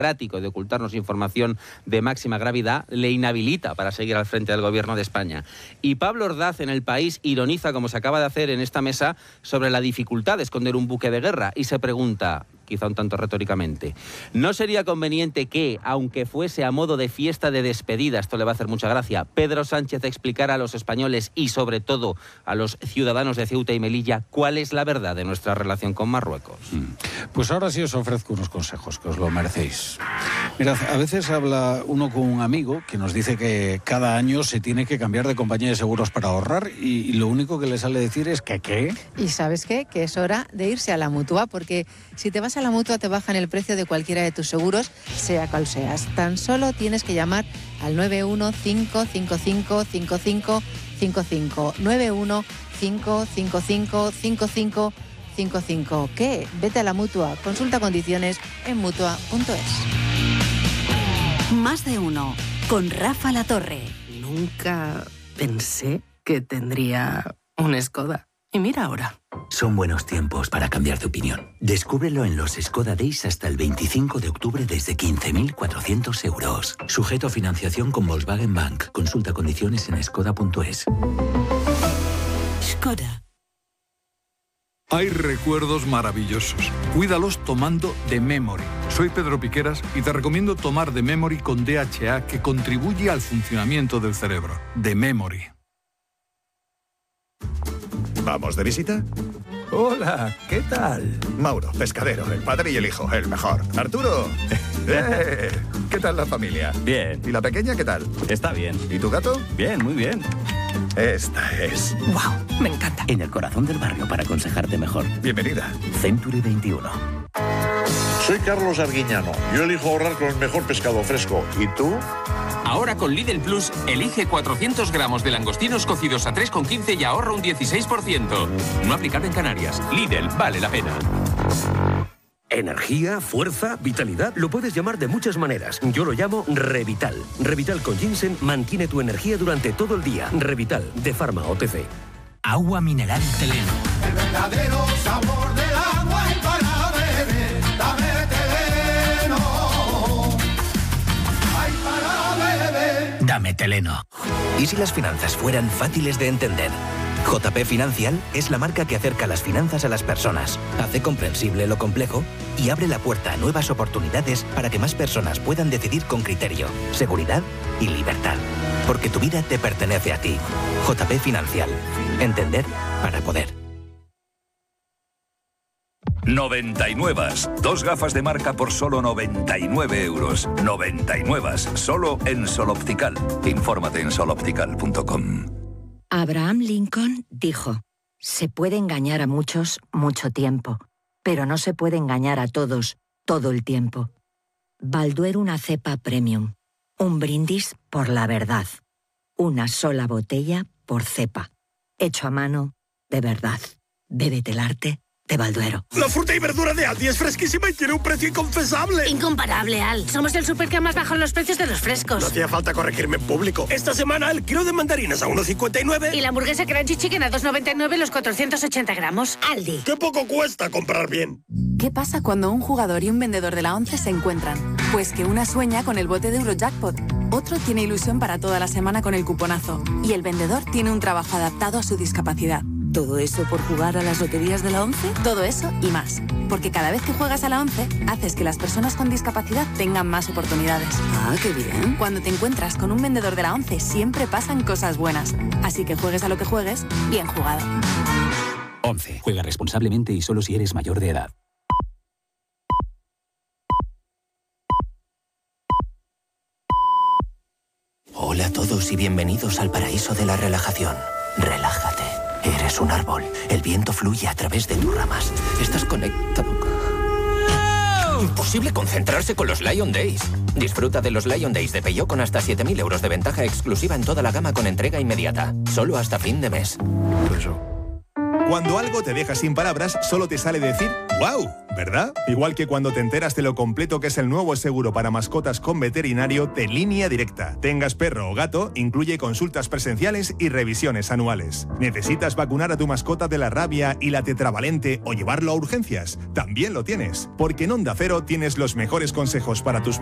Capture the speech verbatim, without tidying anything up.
de ocultarnos información de máxima gravedad, le inhabilita para seguir al frente del gobierno de España. Y Pablo Ordaz en El País ironiza, como se acaba de hacer en esta mesa, sobre la dificultad de esconder un buque de guerra y se pregunta, quizá un tanto retóricamente, ¿no sería conveniente que, aunque fuese a modo de fiesta de despedida, esto le va a hacer mucha gracia, Pedro Sánchez explicara a los españoles y sobre todo a los ciudadanos de Ceuta y Melilla cuál es la verdad de nuestra relación con Marruecos? Pues ahora sí os ofrezco unos consejos, que os lo merecéis. Mirad, a veces habla uno con un amigo que nos dice que cada año se tiene que cambiar de compañía de seguros para ahorrar y, y lo único que le sale decir es que ¿qué? ¿Y sabes qué? Que es hora de irse a la Mutua, porque si te vas a la Mutua te bajan el precio de cualquiera de tus seguros, sea cual seas. Tan solo tienes que llamar al nueve uno cinco cinco cinco cinco cinco cinco cinco, nueve uno cinco cinco cinco cinco cinco cinco cinco. ¿Qué? Vete a la Mutua. Consulta condiciones en mutua punto es. Más de uno, con Rafa Latorre. Nunca pensé que tendría un Skoda. Y mira ahora. Son buenos tiempos para cambiar de opinión. Descúbrelo en los Skoda Days hasta el veinticinco de octubre desde quince mil cuatrocientos euros. Sujeto a financiación con Volkswagen Bank. Consulta condiciones en skoda punto es. Skoda. Hay recuerdos maravillosos. Cuídalos tomando The Memory. Soy Pedro Piqueras y te recomiendo tomar The Memory con D H A, que contribuye al funcionamiento del cerebro. The Memory. ¿Vamos de visita? Hola, ¿qué tal? Mauro, pescadero, el padre y el hijo, el mejor. Arturo, ¡eh! ¿Qué tal la familia? Bien. ¿Y la pequeña qué tal? Está bien. ¿Y tu gato? Bien, muy bien. Esta es... ¡Wow! Me encanta. En el corazón del barrio para aconsejarte mejor. Bienvenida. Century veintiuno. Soy Carlos Arguiñano. Yo elijo ahorrar con el mejor pescado fresco. ¿Y tú? Ahora con Lidl Plus, elige cuatrocientos gramos de langostinos cocidos a tres con quince y ahorra un dieciséis por ciento. No aplicado en Canarias. Lidl, vale la pena. Energía, fuerza, vitalidad, lo puedes llamar de muchas maneras. Yo lo llamo Revital. Revital con ginseng mantiene tu energía durante todo el día. Revital, de Pharma O T C. Agua mineral Teleno. El verdadero sabor del agua y para beber, dame Teleno. Ay, para beber. Dame Teleno. ¿Y si las finanzas fueran fáciles de entender? J P Financial es la marca que acerca las finanzas a las personas, hace comprensible lo complejo y abre la puerta a nuevas oportunidades para que más personas puedan decidir con criterio, seguridad y libertad. Porque tu vida te pertenece a ti. J P Financial. Entender para poder. noventa y nueve. Dos gafas de marca por solo noventa y nueve euros. noventa y nueve. Solo en Sol Optical. Infórmate en sol optical punto com. Abraham Lincoln dijo, se puede engañar a muchos mucho tiempo, pero no se puede engañar a todos todo el tiempo. Balduero una cepa premium, un brindis por la verdad, una sola botella por cepa, hecho a mano de verdad. Bébete el arte de Balduero. La fruta y verdura de Aldi es fresquísima y tiene un precio inconfesable. Incomparable, Al. Somos el súper que más baja los precios de los frescos. No hacía falta corregirme en público. Esta semana el kilo de mandarinas a uno cincuenta y nueve. Y la hamburguesa Crunchy Chicken a dos noventa y nueve los cuatrocientos ochenta gramos. Aldi. ¡Qué poco cuesta comprar bien! ¿Qué pasa cuando un jugador y un vendedor de la ONCE se encuentran? Pues que una sueña con el bote de Eurojackpot, otro tiene ilusión para toda la semana con el cuponazo y el vendedor tiene un trabajo adaptado a su discapacidad. ¿Todo eso por jugar a las loterías de la ONCE? Todo eso y más. Porque cada vez que juegas a la ONCE, haces que las personas con discapacidad tengan más oportunidades. Ah, qué bien. Cuando te encuentras con un vendedor de la ONCE, siempre pasan cosas buenas. Así que juegues a lo que juegues, bien jugado. ONCE. Juega responsablemente y solo si eres mayor de edad. Hola a todos y bienvenidos al paraíso de la relajación. Relájate. Eres un árbol. El viento fluye a través de tus ramas. Estás conectado. Imposible concentrarse con los Lion Days. Disfruta de los Lion Days de Peugeot con hasta siete mil euros de ventaja exclusiva en toda la gama con entrega inmediata. Solo hasta fin de mes. Cuando algo te deja sin palabras, solo te sale decir ¡wow! ¿Verdad? Igual que cuando te enteras de lo completo que es el nuevo seguro para mascotas con veterinario de Línea Directa. Tengas perro o gato, incluye consultas presenciales y revisiones anuales. ¿Necesitas vacunar a tu mascota de la rabia y la tetravalente o llevarlo a urgencias? También lo tienes, porque en Onda Cero tienes los mejores consejos para tus